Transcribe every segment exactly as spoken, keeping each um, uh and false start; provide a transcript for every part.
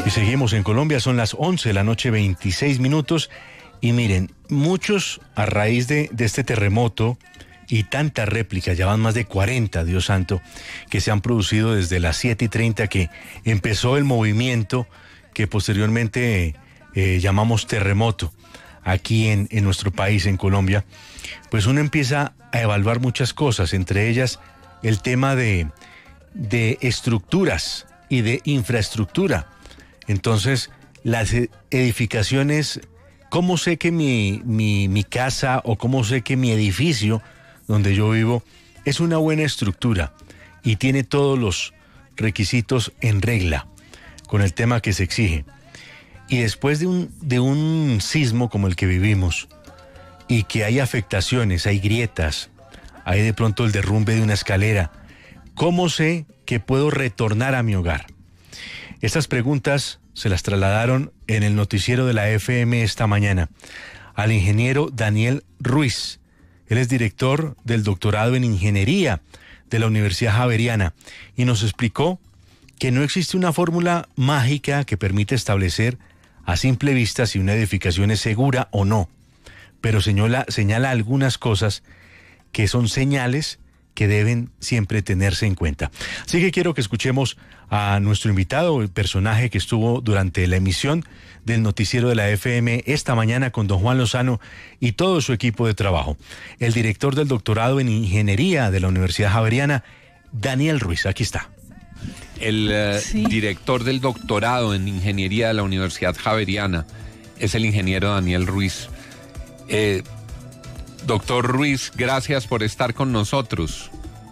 Y seguimos en Colombia, son las once de la noche, veintiséis minutos. Y miren, muchos a raíz de, de este terremoto y tantas réplicas, ya van más de cuarenta, Dios santo, que se han producido desde las siete y treinta que empezó el movimiento que posteriormente eh, llamamos terremoto aquí en, en nuestro país, en Colombia. Pues uno empieza a evaluar muchas cosas, entre ellas el tema de, de estructuras y de infraestructura. Entonces, las edificaciones, ¿cómo sé que mi, mi, mi casa o cómo sé que mi edificio donde yo vivo es una buena estructura y tiene todos los requisitos en regla con el tema que se exige? Y después de un, de un sismo como el que vivimos y que hay afectaciones, hay grietas, hay de pronto el derrumbe de una escalera, ¿cómo sé que puedo retornar a mi hogar? Estas preguntas se las trasladaron en el noticiero de la F M esta mañana al ingeniero Daniel Ruiz. Él es director del doctorado en ingeniería de la Universidad Javeriana y nos explicó que no existe una fórmula mágica que permite establecer a simple vista si una edificación es segura o no, pero señala, señala algunas cosas que son señales que deben siempre tenerse en cuenta. Así que quiero que escuchemos a nuestro invitado, el personaje que estuvo durante la emisión del noticiero de la F M esta mañana con don Juan Lozano y todo su equipo de trabajo. El director del doctorado en ingeniería de la Universidad Javeriana, Daniel Ruiz. Aquí está. El uh, sí. director del doctorado en ingeniería de la Universidad Javeriana es el ingeniero Daniel Ruiz. Eh, Doctor Ruiz, gracias por estar con nosotros.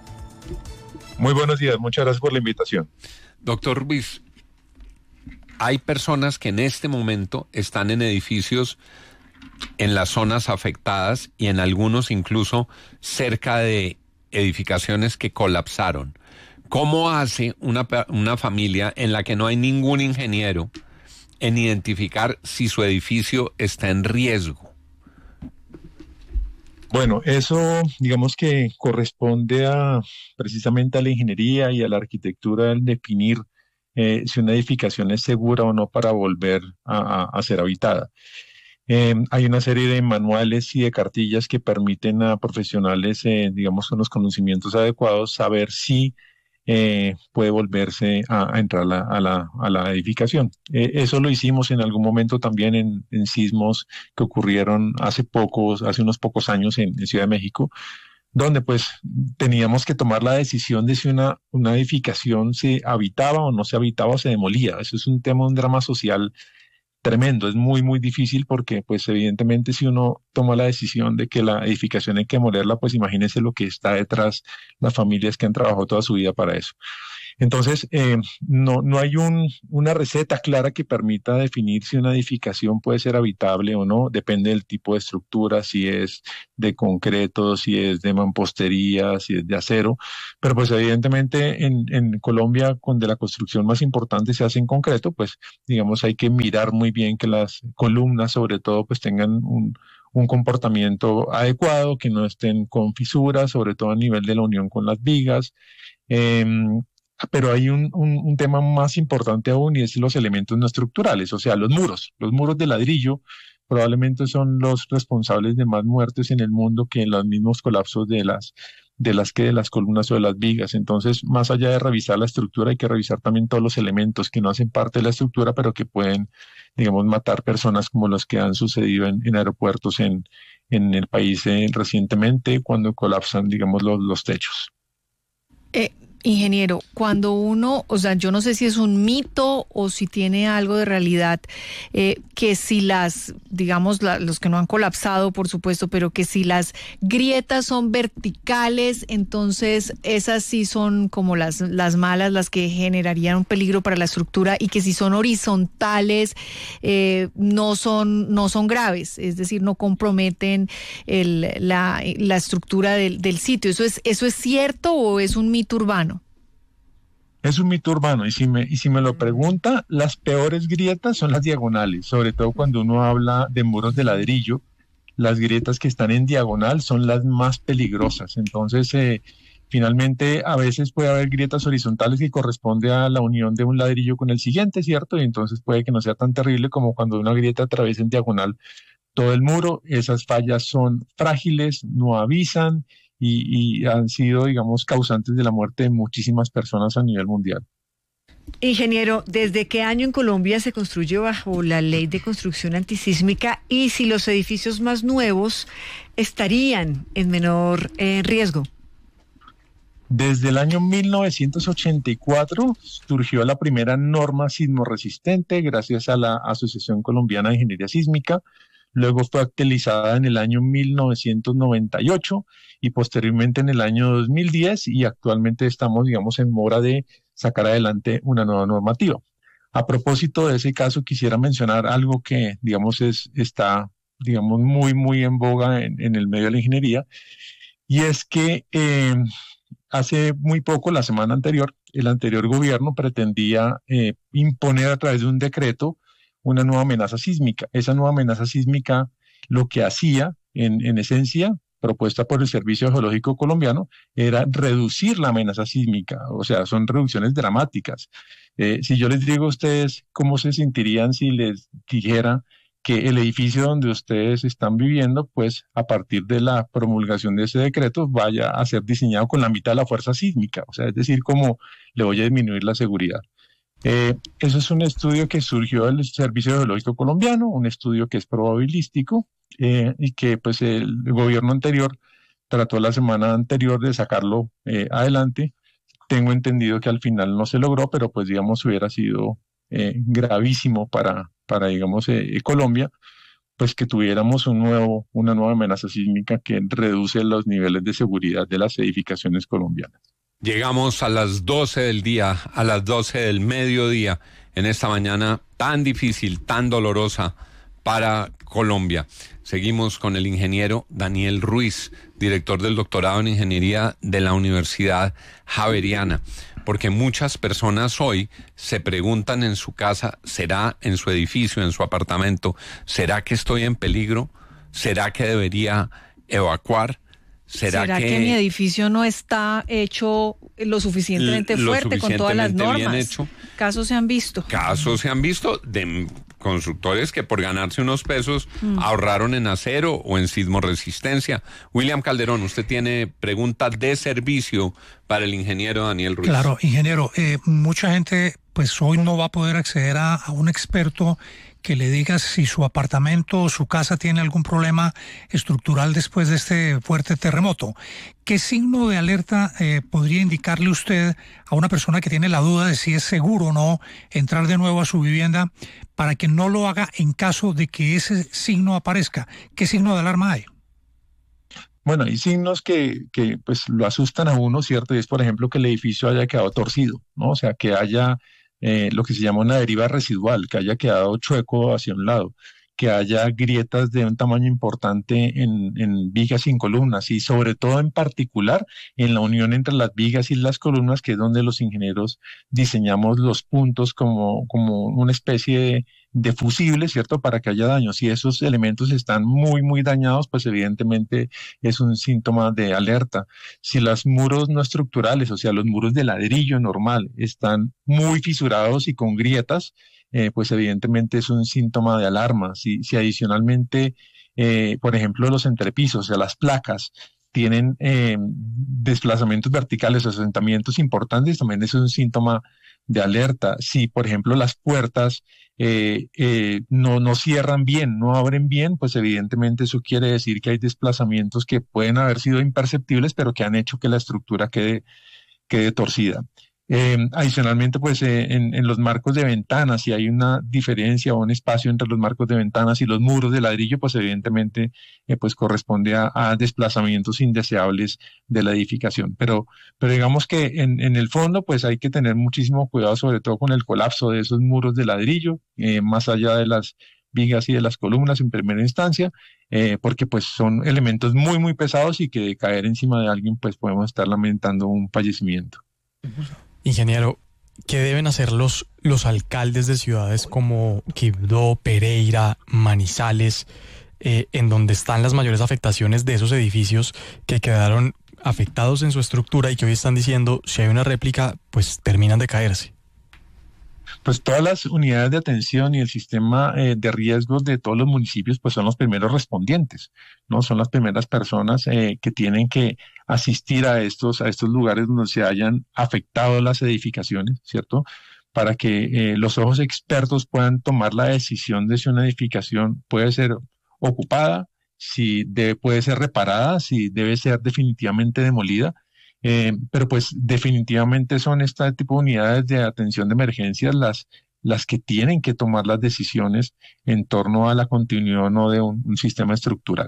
Muy buenos días, muchas gracias por la invitación. Doctor Ruiz, hay personas que en este momento están en edificios en las zonas afectadas y en algunos incluso cerca de edificaciones que colapsaron. ¿Cómo hace una, una familia en la que no hay ningún ingeniero en identificar si su edificio está en riesgo? Bueno, eso digamos que corresponde a precisamente a la ingeniería y a la arquitectura el definir eh, si una edificación es segura o no para volver a, a, a ser habitada. Eh, hay una serie de manuales y de cartillas que permiten a profesionales, eh, digamos, con los conocimientos adecuados, saber si eh, puede volverse a, a entrar a la, a la, a la edificación. Eh, eso lo hicimos en algún momento también en, en sismos que ocurrieron hace pocos, hace unos pocos años en, en Ciudad de México, donde pues teníamos que tomar la decisión de si una, una edificación se habitaba o no se habitaba o se demolía. Eso es un tema, un drama social tremendo, es muy, muy difícil porque, pues, evidentemente, si uno toma la decisión de que la edificación hay que demolerla, pues imagínese lo que está detrás, las familias que han trabajado toda su vida para eso. Entonces, eh, no, no hay un, una receta clara que permita definir si una edificación puede ser habitable o no, depende del tipo de estructura, si es de concreto, si es de mampostería, si es de acero, pero pues evidentemente en, en Colombia, donde la construcción más importante se hace en concreto, pues digamos hay que mirar muy bien que las columnas sobre todo pues tengan un, un comportamiento adecuado, que no estén con fisuras, sobre todo a nivel de la unión con las vigas. Eh, Pero hay un, un, un tema más importante aún y es los elementos no estructurales, o sea, los muros. Los muros de ladrillo probablemente son los responsables de más muertes en el mundo que en los mismos colapsos de las, de las que de las columnas o de las vigas. Entonces, más allá de revisar la estructura, hay que revisar también todos los elementos que no hacen parte de la estructura, pero que pueden, digamos, matar personas como los que han sucedido en, en aeropuertos en, en el país eh, recientemente, cuando colapsan, digamos, los, los techos. Eh. Ingeniero, cuando uno, o sea, yo no sé si es un mito o si tiene algo de realidad, eh, que si las, digamos, la, los que no han colapsado, por supuesto, pero que si las grietas son verticales, entonces esas sí son como las, las malas, las que generarían un peligro para la estructura, y que si son horizontales, eh, no son, no son graves, es decir, no comprometen el, la, la estructura del, del sitio. ¿Eso es, eso es cierto o es un mito urbano? Es un mito urbano, y si me, y si me lo pregunta, las peores grietas son las diagonales, sobre todo cuando uno habla de muros de ladrillo. Las grietas que están en diagonal son las más peligrosas. Entonces, eh, Finalmente, a veces puede haber grietas horizontales que corresponde a la unión de un ladrillo con el siguiente, ¿cierto? Y entonces puede que no sea tan terrible como cuando una grieta atraviesa en diagonal todo el muro. Esas fallas son frágiles, no avisan y, y han sido, digamos, causantes de la muerte de muchísimas personas a nivel mundial. Ingeniero, ¿desde qué año en Colombia se construye bajo la ley de construcción antisísmica y si los edificios más nuevos estarían en menor eh, riesgo? Desde el año mil novecientos ochenta y cuatro surgió la primera norma sismorresistente gracias a la Asociación Colombiana de Ingeniería Sísmica. Luego fue actualizada en el año mil novecientos noventa y ocho y posteriormente en el año dos mil diez, y actualmente estamos, digamos, en mora de sacar adelante una nueva normativa. A propósito de ese caso, quisiera mencionar algo que, digamos, es, está, digamos, muy, muy en boga en, en el medio de la ingeniería, y es que eh, hace muy poco, la semana anterior, el anterior gobierno pretendía eh, imponer a través de un decreto una nueva amenaza sísmica. Esa nueva amenaza sísmica lo que hacía, en, en esencia, propuesta por el Servicio Geológico Colombiano, era reducir la amenaza sísmica. O sea, son reducciones dramáticas. Eh, si yo les digo a ustedes cómo se sentirían si les dijera que el edificio donde ustedes están viviendo, pues a partir de la promulgación de ese decreto, vaya a ser diseñado con la mitad de la fuerza sísmica. O sea, es decir, cómo le voy a disminuir la seguridad. Eh, eso es un estudio que surgió del Servicio Geológico Colombiano, un estudio que es probabilístico eh, y que pues el gobierno anterior trató la semana anterior de sacarlo eh, adelante. Tengo entendido que al final no se logró, pero pues digamos hubiera sido eh, gravísimo para, para digamos eh, Colombia, pues que tuviéramos un nuevo, una nueva amenaza sísmica que reduce los niveles de seguridad de las edificaciones colombianas. Llegamos a las doce del día, a las doce del mediodía, en esta mañana tan difícil, tan dolorosa para Colombia. Seguimos con el ingeniero Daniel Ruiz, director del doctorado en Ingeniería de la Universidad Javeriana, porque muchas personas hoy se preguntan en su casa, ¿será en su edificio, en su apartamento, será que estoy en peligro? ¿Será que debería evacuar? ¿Será, ¿Será que, que mi edificio no está hecho lo suficientemente lo fuerte con todas las suficientemente normas? bien hecho? Casos se han visto. Casos se han visto de constructores que por ganarse unos pesos mm. ahorraron en acero o en sismoresistencia. William Calderón, usted tiene preguntas de servicio para el ingeniero Daniel Ruiz. Claro, ingeniero, eh, mucha gente pues hoy no va a poder acceder a, a un experto que le diga si su apartamento o su casa tiene algún problema estructural después de este fuerte terremoto. ¿Qué signo de alerta eh, podría indicarle usted a una persona que tiene la duda de si es seguro o no entrar de nuevo a su vivienda para que no lo haga en caso de que ese signo aparezca? ¿Qué signo de alarma hay? Bueno, hay signos que, que pues lo asustan a uno, ¿cierto? Y es, por ejemplo, que el edificio haya quedado torcido, ¿no? O sea, que haya Eh, lo que se llama una deriva residual, que haya quedado chueco hacia un lado, que haya grietas de un tamaño importante en, en vigas y en columnas, y sobre todo en particular en la unión entre las vigas y las columnas, que es donde los ingenieros diseñamos los puntos como, como una especie de, de fusible, ¿cierto? Para que haya daño. Si esos elementos están muy, muy dañados, pues evidentemente es un síntoma de alerta. Si los muros no estructurales, o sea, los muros de ladrillo normal, están muy fisurados y con grietas, eh, pues evidentemente es un síntoma de alarma. Si, si adicionalmente, eh, por ejemplo, los entrepisos, o sea, las placas, tienen eh, desplazamientos verticales o asentamientos importantes, también es un síntoma de alerta. Si, por ejemplo, las puertas eh, eh, no, no cierran bien, no abren bien, pues evidentemente eso quiere decir que hay desplazamientos que pueden haber sido imperceptibles, pero que han hecho que la estructura quede, quede torcida. Eh, adicionalmente, pues eh, en, en los marcos de ventanas, si hay una diferencia o un espacio entre los marcos de ventanas y los muros de ladrillo, pues evidentemente eh, pues corresponde a, a desplazamientos indeseables de la edificación. Pero, pero digamos que en, en el fondo, pues hay que tener muchísimo cuidado, sobre todo con el colapso de esos muros de ladrillo, eh, más allá de las vigas y de las columnas en primera instancia, eh, porque pues son elementos muy, muy pesados y que de caer encima de alguien, pues podemos estar lamentando un fallecimiento. Ingeniero, ¿qué deben hacer los, los alcaldes de ciudades como Quibdó, Pereira, Manizales, eh, en donde están las mayores afectaciones de esos edificios que quedaron afectados en su estructura y que hoy están diciendo, si hay una réplica, pues terminan de caerse? Pues todas las unidades de atención y el sistema eh, de riesgos de todos los municipios pues son los primeros respondientes, ¿no? Son las primeras personas eh, que tienen que asistir a estos, a estos lugares donde se hayan afectado las edificaciones, ¿cierto? Para que eh, los ojos expertos puedan tomar la decisión de si una edificación puede ser ocupada, si debe, puede ser reparada, si debe ser definitivamente demolida. Eh, pero pues definitivamente son este tipo de unidades de atención de emergencias las, las que tienen que tomar las decisiones en torno a la continuidad o no de un, un sistema estructural.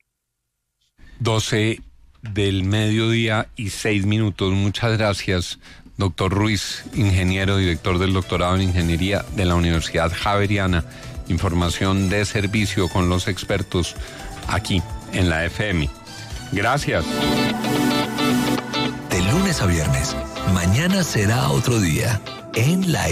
doce del mediodía y seis minutos. Muchas gracias, doctor Ruiz, ingeniero, director del doctorado en Ingeniería de la Universidad Javeriana. Información de servicio con los expertos aquí en la F M. Gracias. De lunes a viernes, mañana será otro día en la